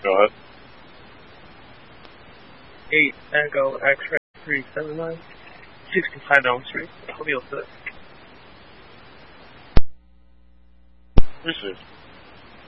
Go ahead. 8 Echo X-Ray 379, 65 Elm Street, Holyoke. Receive.